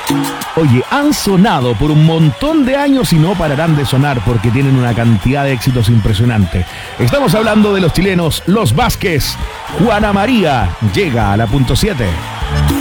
Oye, han sonado por un montón de años y no pararán de sonar porque tienen una cantidad de éxitos impresionante. Estamos hablando de los chilenos Los Vázquez. Juana María llega a la punto 7.